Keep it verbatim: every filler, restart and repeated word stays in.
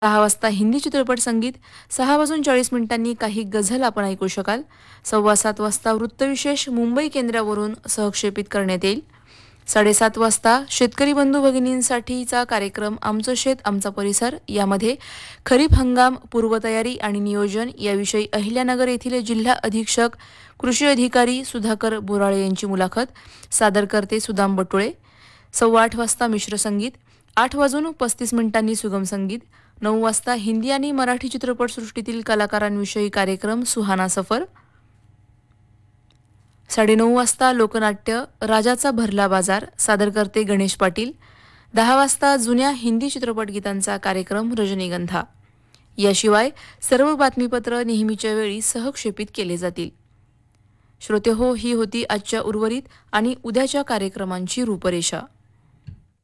दहा वाजता हिंदी चित्रपट संगीत, सहा वाजून चाळीस मिनिटांनी काही गझल आपण ऐकू शकाल. सव्वा सात वाजता वृत्तविशेष मुंबई केंद्रावरून सहक्षेपित करण्यात येईल. साडेसात वाजता शेतकरी बंधू भगिनींसाठीचा कार्यक्रम आमचं शेत आमचा परिसर, यामध्ये खरीप हंगाम पूर्वतयारी आणि नियोजन याविषयी अहिल्यानगर येथील जिल्हा अधीक्षक कृषी अधिकारी सुधाकर बोराळे यांची मुलाखत. सादर करते सुदाम बटुळे. सव्वा आठ वाजता मिश्र संगीत, आठ वाजून पस्तीस मिनिटांनी सुगम संगीत, नऊ वाजता हिंदी आणि मराठी चित्रपटसृष्टीतील कलाकारांविषयी कार्यक्रम सुहाना सफर. साडेनऊ वाजता लोकनाट्य राजाचा भरला बाजार, सादर करते गणेश पाटील. दहा वाजता जुन्या हिंदी चित्रपट गीतांचा कार्यक्रम रजनीगंधा. याशिवाय सर्व बातमीपत्र नेहमीच्या वेळी सहक्षेपित केले जातील. श्रोते हो, ही होती आजच्या उर्वरित आणि उद्याच्या कार्यक्रमांची रूपरेषा.